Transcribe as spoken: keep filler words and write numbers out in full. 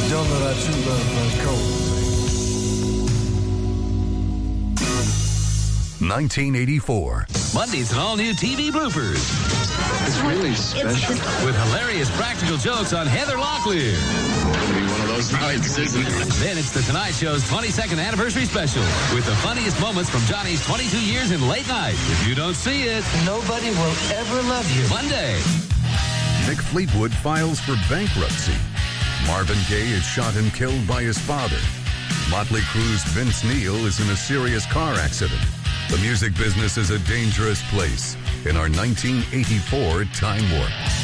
Don't let our true love run cold. nineteen eighty-four. Monday's an all-new T V bloopers. It's really special. With hilarious practical jokes on Heather Locklear. It'll be one of those nights, isn't it? Then it's The Tonight Show's twenty-second anniversary special with the funniest moments from Johnny's twenty-two years in late night. If you don't see it, Nobody will ever love you. Monday. Mick Fleetwood files for bankruptcy. Marvin Gaye is shot and killed by his father. Motley Crue's Vince Neil is in a serious car accident. The music business is a dangerous place in our nineteen eighty-four time warp.